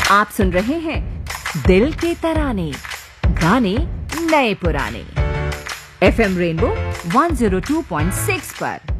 आप सुन रहे हैं दिल के तराने, गाने नए पुराने, FM रेनबो 102.6 पर।